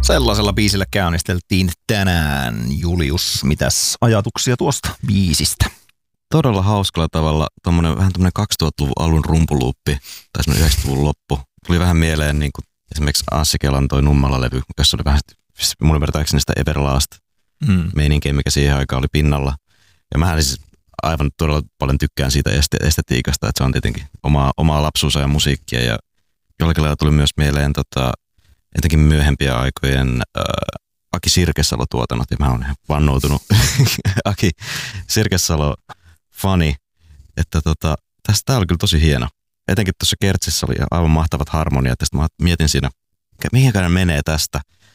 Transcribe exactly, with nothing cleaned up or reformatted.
Sellaisella biisillä käynnisteltiin tänään. Julius, mitäs ajatuksia tuosta biisistä? Todella hauskalla tavalla tommonen, vähän tommonen kaksituhattaluvun alun rumpuluuppi tai semmonen yhdeksänkymmentäluvun loppu. Tuli vähän mieleen niin kuin esimerkiksi Anssi Kelan toi Nummala-levy, jossa oli vähän mun ymmärtääkseni sitä Everlast-meininkiä, mikä siihen aikaan oli pinnalla. Ja mähän siis aivan todella paljon tykkään siitä estetiikasta, että se on tietenkin omaa, omaa lapsuusa ja musiikkia. Ja jollakin lailla tuli myös mieleen tota, etenkin myöhempiä aikojen äh, Aki Sirkesalo-tuotannot, ja mä oon vannoutunut Aki Sirkesalo-fani, että tota, tästä tää oli kyllä tosi hieno. Etenkin tuossa Kertsissä oli aivan mahtavat harmoniat, ja mä mietin siinä, mihin käden menee tästä.